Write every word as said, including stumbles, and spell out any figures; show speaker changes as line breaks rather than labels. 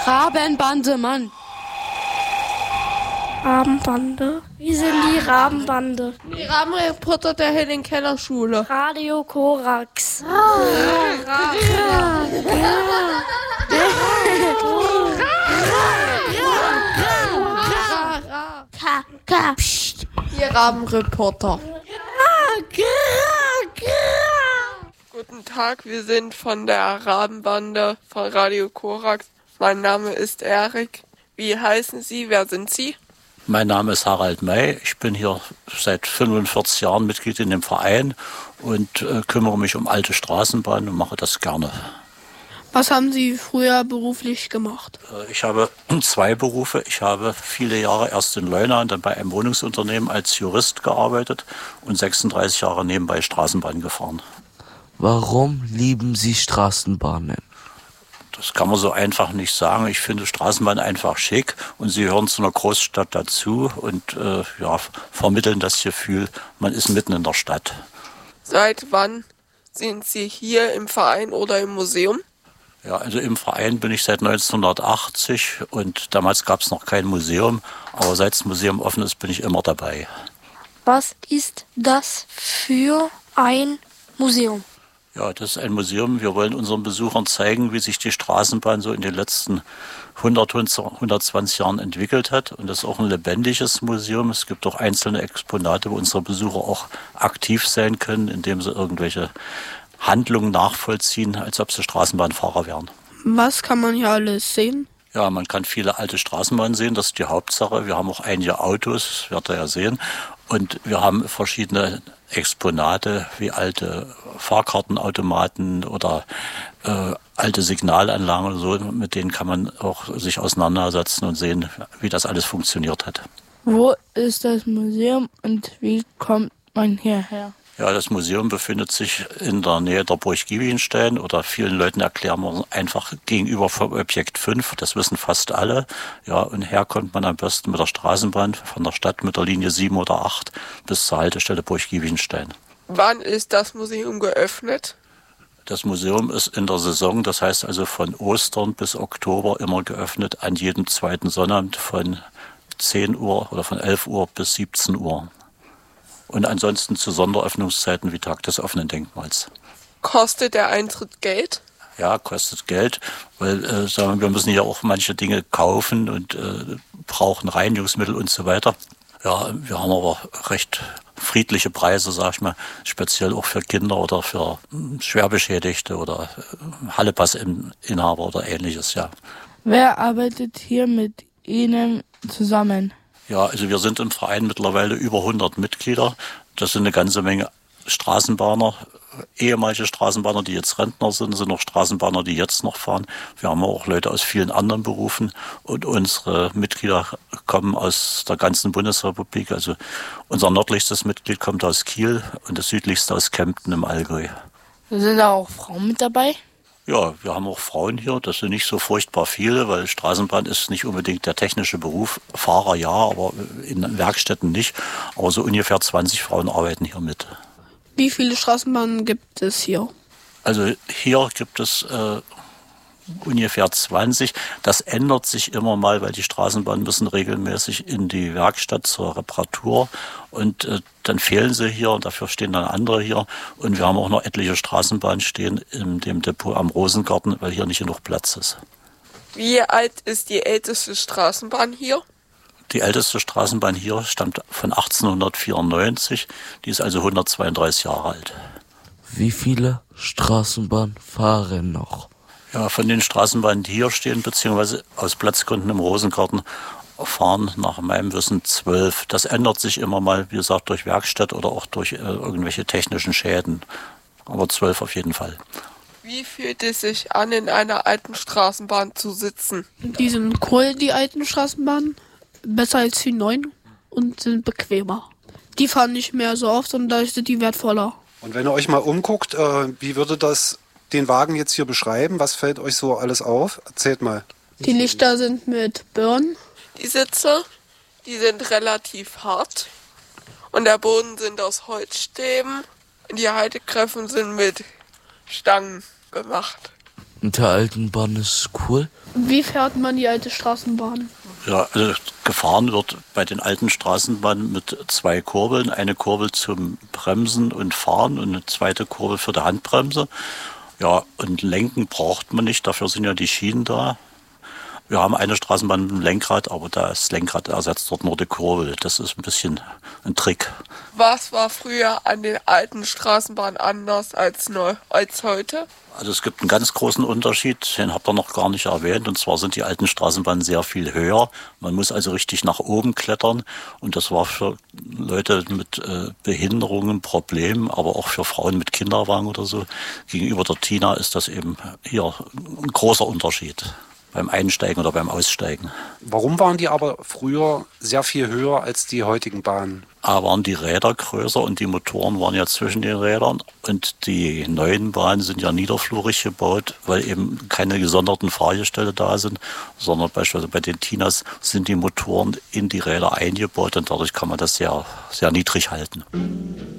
Rabenbande, Mann.
Rabenbande? Wie sind die Rabenbande?
Die Rabenreporter der Helen-Keller-Schule.
Radio Korax.
K, K. Psst. Ihr Rabenreporter.
Guten Tag, wir sind von der Rabenbande von Radio Korax. Mein Name ist Erik. Wie heißen Sie? Wer sind Sie?
Mein Name ist Harald May. Ich bin hier seit fünfundvierzig Jahren Mitglied in dem Verein und äh, kümmere mich um alte Straßenbahnen und mache das gerne.
Was haben Sie früher beruflich gemacht?
Äh, ich habe zwei Berufe. Ich habe viele Jahre erst in Leuna und dann bei einem Wohnungsunternehmen als Jurist gearbeitet und sechsunddreißig Jahre nebenbei Straßenbahn gefahren.
Warum lieben Sie Straßenbahnen?
Das kann man so einfach nicht sagen. Ich finde Straßenbahn einfach schick und sie hören zu einer Großstadt dazu und äh, ja, vermitteln das Gefühl, man ist mitten in der Stadt.
Seit wann sind Sie hier im Verein oder im Museum?
Ja, also im Verein bin ich seit neunzehnhundertachtzig und damals gab es noch kein Museum, aber seit das Museum offen ist, bin ich immer dabei.
Was ist das für ein Museum?
Ja, das ist ein Museum. Wir wollen unseren Besuchern zeigen, wie sich die Straßenbahn so in den letzten hundert, hundertzwanzig Jahren entwickelt hat. Und das ist auch ein lebendiges Museum. Es gibt auch einzelne Exponate, wo unsere Besucher auch aktiv sein können, indem sie irgendwelche Handlungen nachvollziehen, als ob sie Straßenbahnfahrer wären.
Was kann man hier alles sehen?
Ja, man kann viele alte Straßenbahnen sehen, das ist die Hauptsache. Wir haben auch einige Autos, das werdet ihr ja sehen. Und wir haben verschiedene Exponate wie alte Fahrkartenautomaten oder äh, alte Signalanlagen oder so. Mit denen kann man auch sich auseinandersetzen und sehen, wie das alles funktioniert hat.
Wo ist das Museum und wie kommt man hierher?
Ja, das Museum befindet sich in der Nähe der Burg Giebichenstein oder vielen Leuten erklären wir einfach gegenüber vom Objekt fünf. Das wissen fast alle. Ja, und her kommt man am besten mit der Straßenbahn von der Stadt mit der Linie sieben oder acht bis zur Haltestelle Burg Giebichenstein.
Wann ist das Museum geöffnet?
Das Museum ist in der Saison, das heißt also von Ostern bis Oktober immer geöffnet, an jedem zweiten Sonnabend von zehn Uhr oder von elf Uhr bis siebzehn Uhr. Und ansonsten zu Sonderöffnungszeiten wie Tag des offenen Denkmals.
Kostet der Eintritt Geld?
Ja, kostet Geld, weil äh, sagen wir, wir müssen ja auch manche Dinge kaufen und äh, brauchen Reinigungsmittel und so weiter. Ja, wir haben aber recht friedliche Preise, sag ich mal, speziell auch für Kinder oder für äh, Schwerbeschädigte oder äh, Hallepassinhaber oder ähnliches, ja.
Wer arbeitet hier mit Ihnen zusammen?
Ja, also wir sind im Verein mittlerweile über hundert Mitglieder. Das sind eine ganze Menge Straßenbahner, ehemalige Straßenbahner, die jetzt Rentner sind, sind noch Straßenbahner, die jetzt noch fahren. Wir haben auch Leute aus vielen anderen Berufen und unsere Mitglieder kommen aus der ganzen Bundesrepublik. Also unser nördlichstes Mitglied kommt aus Kiel und das südlichste aus Kempten im Allgäu.
Sind da auch Frauen mit dabei?
Ja, wir haben auch Frauen hier, das sind nicht so furchtbar viele, weil Straßenbahn ist nicht unbedingt der technische Beruf. Fahrer ja, aber in Werkstätten nicht. Aber so ungefähr zwanzig Frauen arbeiten hier mit.
Wie viele Straßenbahnen gibt es hier?
Also hier gibt es äh, ungefähr zwanzig. Das ändert sich immer mal, weil die Straßenbahnen müssen regelmäßig in die Werkstatt zur Reparatur und äh, dann fehlen sie hier und dafür stehen dann andere hier. Und wir haben auch noch etliche Straßenbahnen stehen in dem Depot am Rosengarten, weil hier nicht genug Platz ist.
Wie alt ist die älteste Straßenbahn hier?
Die älteste Straßenbahn hier stammt von achtzehnhundertvierundneunzig, die ist also hundertzweiunddreißig Jahre alt.
Wie viele Straßenbahnen fahren noch?
Ja, von den Straßenbahnen, die hier stehen, beziehungsweise aus Platzgründen im Rosengarten, fahren nach meinem Wissen zwölf. Das ändert sich immer mal, wie gesagt, durch Werkstatt oder auch durch äh, irgendwelche technischen Schäden. Aber zwölf auf jeden Fall.
Wie fühlt es sich an, in einer alten Straßenbahn zu sitzen?
Die sind cool, die alten Straßenbahnen. Besser als die neuen und sind bequemer. Die fahren nicht mehr so oft und da sind die wertvoller.
Und wenn ihr euch mal umguckt, äh, wie würde das den Wagen jetzt hier beschreiben? Was fällt euch so alles auf? Erzählt mal.
Die Lichter sind mit Birnen.
Die Sitze, die sind relativ hart. Und der Boden sind aus Holzstäben. Die Haltegriffen sind mit Stangen gemacht.
mit der alten Bahn ist cool.
Wie fährt man die alte Straßenbahn?
Ja, also gefahren wird bei den alten Straßenbahnen mit zwei Kurbeln. Eine Kurbel zum Bremsen und Fahren und eine zweite Kurbel für die Handbremse. Ja, und Lenken braucht man nicht, dafür sind ja die Schienen da. Wir haben eine Straßenbahn mit dem Lenkrad, aber das Lenkrad ersetzt dort nur die Kurbel. Das ist ein bisschen ein Trick.
Was war früher an den alten Straßenbahnen anders als neu, als heute?
Also es gibt einen ganz großen Unterschied, den habt ihr noch gar nicht erwähnt. Und zwar sind die alten Straßenbahnen sehr viel höher. Man muss also richtig nach oben klettern. Und das war für Leute mit äh, Behinderungen, Problemen, aber auch für Frauen mit Kinderwagen oder so. Gegenüber der Tina ist das eben hier ein großer Unterschied beim Einsteigen oder beim Aussteigen.
Warum waren die aber früher sehr viel höher als die heutigen Bahnen?
A waren die Räder größer und die Motoren waren ja zwischen den Rädern. Und die neuen Bahnen sind ja niederflurig gebaut, weil eben keine gesonderten Fahrgestelle da sind, sondern beispielsweise bei den Tinas sind die Motoren in die Räder eingebaut und dadurch kann man das sehr, sehr niedrig halten.